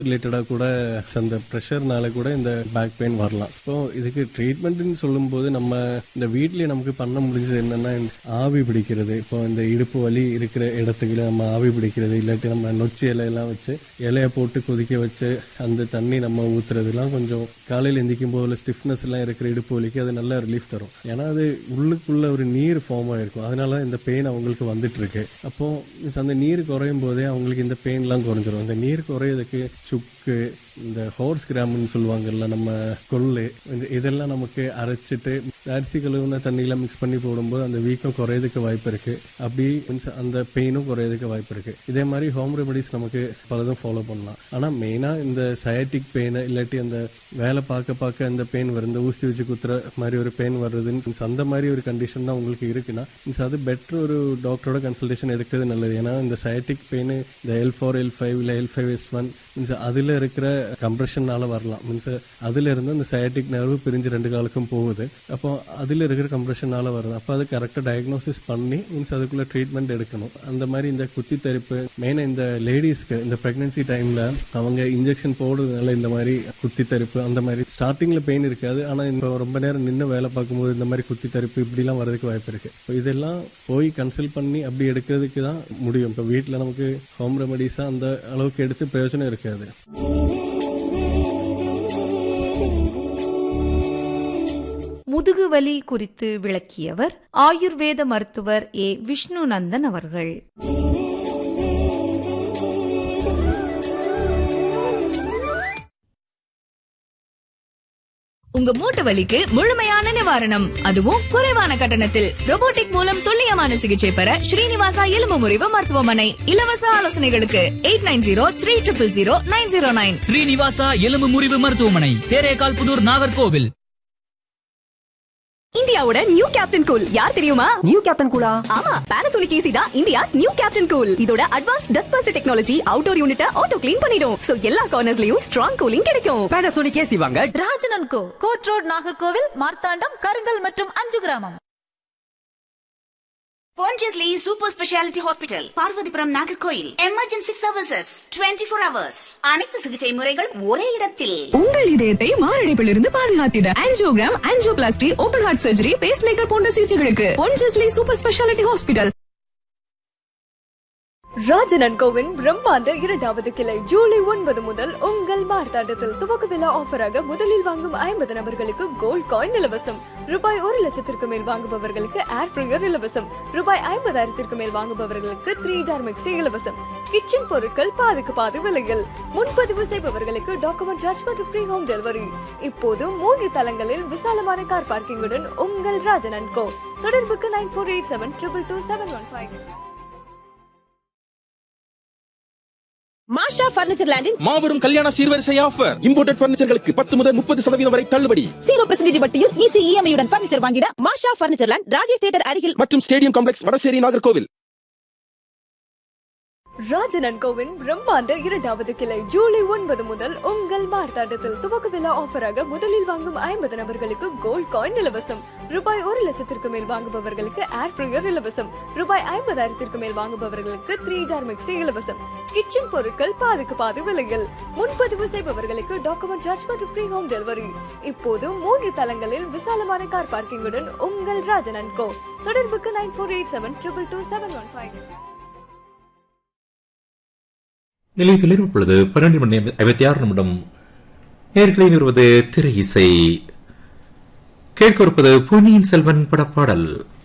ரிலேட்டடா கூட அந்த ப்ரெஷர்னால கூட இந்த பேக் பெயின் வரலாம். ஸோ இதுக்கு ட்ரீட்மெண்ட்னு சொல்லும்போது நம்ம இந்த வீட்லயே நமக்கு பண்ண முடிஞ்சது என்னன்னா, இந்த ஆவி பிடிக்கிறது. இப்போ இந்த இடுப்பு வலி இருக்கிற இடத்துக்கு நம்ம ஆவி பிடிக்கிறது, இல்லாட்டி நம்ம நொச்சி இலையெல்லாம் வச்சு இலைய போட்டு கொதிக்க வச்சு அந்த தண்ணி நம்ம ஊத்துறதுலாம் கொஞ்சம் காலையில் எந்திக்கும் போது ஸ்டிஃப்னஸ் எல்லாம் இருக்கிற இடுப்பு வலிக்கு அது நல்ல ரிலீஃப் தரும். ஏன்னா அது உள்ளுக்குள்ள ஒரு நீர் ஃபார்ம் ஆயிருக்கும், அதனால இந்த பெயின் அவங்களுக்கு வந்துட்டு இருக்கு. அப்போ அந்த நீர் குறையும் போதே அவங்களுக்கு இந்த பெயின் எல்லாம் குறைஞ்சிரும். இந்த நீர் குறையதுக்கு சுக்கு, இந்த ஹோர்ஸ் கிராம்னு சொல்லுவாங்கல்ல, நம்ம கொள்ளு, இதெல்லாம் நமக்கு அரைச்சிட்டு அரிசி கழுவுன தண்ணியில மிக்ஸ் பண்ணி போடும்போது அந்த வீக்கம் குறையதுக்கு வாய்ப்பு இருக்கு. அப்படி அந்த பெயினும் குறையதுக்கு வாய்ப்பு இருக்கு. இதே மாதிரி ஹோம் ரெமடிஸ் நமக்கு பலதும் ஃபாலோ பண்ணலாம். ஆனா மெயினா இந்த சயாட்டிக் பெயின் இல்லாட்டி அந்த வேலை பார்க்க அந்த பெயின் வரும், இந்த ஊசி வச்சு குத்துற மாதிரி ஒரு பெயின் வர்றதுன்னு அந்த மாதிரி ஒரு கண்டிஷன் தான் உங்களுக்கு இருக்குன்னா அது பெட்டர் ஒரு டாக்டரோட கன்சல்டேஷன் எடுக்கிறது நல்லது. ஏன்னா இந்த சயாட்டிக் பெயின் இந்த L4 L5 இல்ல L5S1 அதுல இருக்கிற கம்ப்ரெஷனால வரலாம். மீன்ஸ் அதுல இருந்து அந்த சயாட்டிக் நர்வு பிரிஞ்சு 2 காலுக்கும் போகுது. அப்போ அதுல இருக்கிற கம்ப்ரெஷனால வருது. அப்போ அது கரெக்டா டயக்னோசிஸ் பண்ணி மீன்ஸ் அதுக்குள்ள ட்ரீட்மெண்ட் எடுக்கணும். அந்த மாதிரி இந்த குத்தி தரிப்பு மெயினா இந்த லேடிஸ்க்கு இந்த பிரெக்னன்சி டைம்ல அவங்க இன்ஜெக்ஷன் போடுறதுனால இந்த மாதிரி குத்தி தரிப்பு அந்த மாதிரி ஸ்டார்டிங்ல பெயின் இருக்காது. ஆனா இப்போ ரொம்ப நேரம் நின்று வேலை பார்க்கும்போது இந்த மாதிரி குத்தி தரிப்பு இப்படிலாம் வரதுக்கு வாய்ப்பு இருக்கு. இதெல்லாம் போய் கன்சல்ட் பண்ணி அப்படி எடுக்கிறதுக்கு தான் முடியும். இப்போ வீட்டில் நமக்கு ஹோம் ரெமடிஸா அந்த அளவுக்கு எடுத்து பிரயோஜனம் இருக்காது. முதுகுவலி குறித்து விளக்கியவர் ஆயுர்வேத மருத்துவர் ஏ. விஷ்ணுநந்தன் அவர்கள். உங்க மூட்டு வலிக்கு முழுமையான நிவாரணம், அதுவும் குறைவான கட்டணத்தில். ரோபோட்டிக் மூலம் துல்லியமான சிகிச்சை பெற ஸ்ரீனிவாசா எலும்பு முறிவு மருத்துவமனை. இலவச ஆலோசனைகளுக்கு 8903000909. ஸ்ரீனிவாசா எலும்பு முறிவு மருத்துவமனை, தேரேகால் புதூர், நாகர்கோவில். இந்தியாவோட நியூ கேப்டன் கூல் யார் தெரியுமா? நியூ கேப்டன் கூலா? ஆமா, Panasonic AC தான் இந்தியாஸ் நியூ கேப்டன் கூல். இதோட advance dust first technology outdoor யூனிட்ட auto clean பண்ணிடும். சோ எல்லா கார்னர்ஸ்லயும் ஸ்ட்ராங் கூலிங் கிடைக்கும். Panasonic AC வாங்க. ராஜன் & கோ, கோட் ரோட், நாகர்கோவில், மார்த்தாண்டம், கருங்கல் மற்றும் 5 கிராமம். Pondicherry Super Speciality Hospital, Parvathipuram, Nagercoil. Emergency services 24 hours. அனைத்து சிகிச்சை முறைகள் ஒரே இடத்தில். உங்கள் இதயத்தை மாரடைப்பிலிருந்து பாதுகாத்திட angiogram, angioplasty, open heart surgery, base maker போன்ற சிகிச்சைகளுக்கு Pondicherry Super Speciality Hospital. Rajan & CoWIN பிரம்மாண்ட 2வது கிளை ஜூலை 9 முதல் உங்கள் மார்த்தாண்டத்தில் துவக்க விழா ஆஃபராக முதலில் வாங்கும் 50 நபர்களுக்கு கோல்ட் காயின் இலவசம். ரூபாய் 1 லட்சத்திற்கு மேல் வாங்குபவர்களுக்கு ஏர் ஃப்ரையர் இலவசம். ரூபாய் 50,000 மேல் வாங்குபவர்களுக்கு 3 ஜார் மிக்சி இலவசம். கிச்சன் பொருட்கள் பாதிக்கு பாதி விலையில். முன்பதிவு செய்பவர்களுக்கு டாக்குமெண்ட் சார்ஜ் மற்றும் ஃப்ரீ ஹோம் டெலிவரி. இப்போது 3 தளங்களில் விசாலமான கார் பார்க்கிங்குடன் உங்கள் ராஜன் & கோ. தொடர்புக்கு 9487222715. மாஷா பர்னிச்சர் லேண்டின் மாபெரும் கல்யாண சீர்வரிசை ஆஃபர். இம்போர்ட்டட் பர்னிச்சர்களுக்கு 10 முதல் 30% வரை தள்ளுபடி. 0% வட்டியில் ஈஸி இஎம்ஐ உடன் பர்னிச்சர் வாங்கிட மாஷா பர்னிச்சர் லேண்ட், ராஜேஷ் தியேட்டர் அருகில் மற்றும் stadium complex, Vadasery, Nagercoil. Rajan & CoWIN பிரம்மாண்ட 2வது கிளை ஜூலை 9 முதல் உங்கள் மார்த்தாண்டத்தில் துவக்க விழா ஆஃபராக முதலில் வாங்கும் 50 நபர்களுக்கு கோல்ட் காயின் இலவசம். ரூபாய் 1 லட்சத்திற்கு மேல் வாங்குபவர்களுக்கு ஏர் ஃப்ரையர் இலவசம். ரூபாய் 50,000 மேல் வாங்குபவர்களுக்கு 3 ஜார் மிக்சி இலவசம். கிச்சன் பொருட்கள் பாதிக்கு பாதி விலையில். முன்பதிவு செய்பவர்களுக்கு டாக்குமெண்ட் சார்ஜ் மற்றும் ஃப்ரீ ஹோம் டெலிவரி. இப்போது 3 தளங்களில் விசாலமான கார் பார்க்கிங்குடன் உங்கள் ராஜன் & கோ. தொடர்புக்கு 9487222715. நிலையத்தில் இப்பொழுது 12:56 நேர்களை வருவது திரை இசை. கேட்க இருப்பது பொன்னியின் செல்வன் படப்பாடல்.